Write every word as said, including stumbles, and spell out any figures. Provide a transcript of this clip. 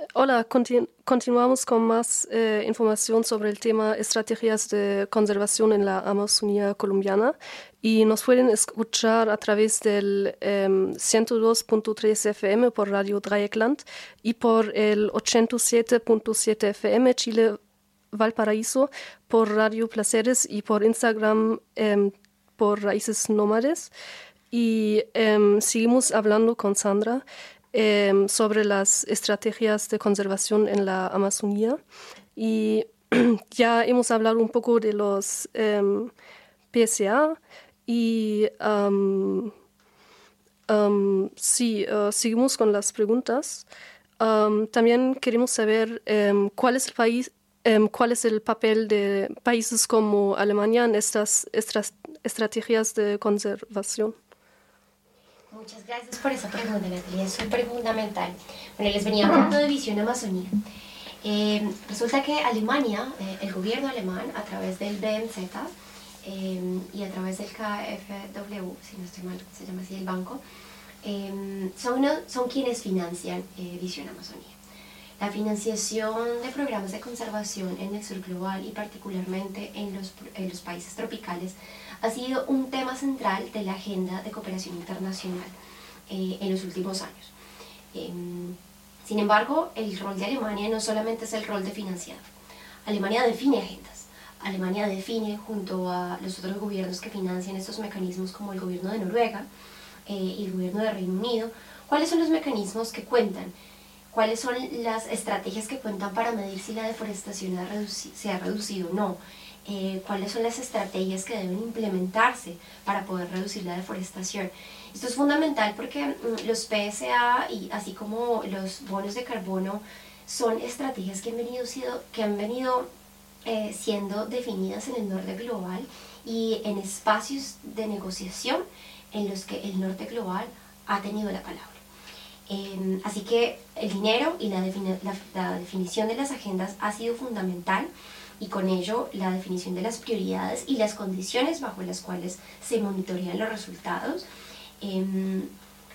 Hola, continu continuamos con más eh, información sobre el tema estrategias de conservación en la Amazonía colombiana y nos pueden escuchar a través del eh, ciento dos punto tres F M por Radio Dreieckland y por el ochenta y siete punto siete F M Chile Valparaíso por Radio Placeres y por Instagram eh, por Raíces Nómades. Y eh, seguimos hablando con Sandra Eh, sobre las estrategias de conservación en la Amazonía y ya hemos hablado un poco de los um, P S A y um, um, sí, uh, seguimos con las preguntas. Um, también queremos saber um, cuál es el país, um, cuál es el papel de países como Alemania en estas estra estrategias de conservación. Muchas gracias por esa pregunta, Natalia, es súper fundamental. Bueno, les venía hablando de Visión Amazonía. Eh, resulta que Alemania, eh, el gobierno alemán, a través del B M Z eh, y a través del K F W, si no estoy mal, se llama así el banco, eh, son, son quienes financian eh, Visión Amazonía. La financiación de programas de conservación en el sur global y particularmente en los, en los países tropicales ha sido un tema central de la agenda de cooperación internacional eh, en los últimos años. Eh, sin embargo, el rol de Alemania no solamente es el rol de financiador. Alemania define agendas. Alemania define, junto a los otros gobiernos que financian estos mecanismos como el gobierno de Noruega eh, y el gobierno de Reino Unido, cuáles son los mecanismos que cuentan, cuáles son las estrategias que cuentan para medir si la deforestación ha reduci- se ha reducido o no. Eh, cuáles son las estrategias que deben implementarse para poder reducir la deforestación. Esto es fundamental porque mm, los P S A y así como los bonos de carbono son estrategias que han venido, sido, que han venido eh, siendo definidas en el norte global y en espacios de negociación en los que el norte global ha tenido la palabra. Eh, así que el dinero y la, defini la, la definición de las agendas ha sido fundamental, y con ello la definición de las prioridades y las condiciones bajo las cuales se monitorean los resultados. Eh,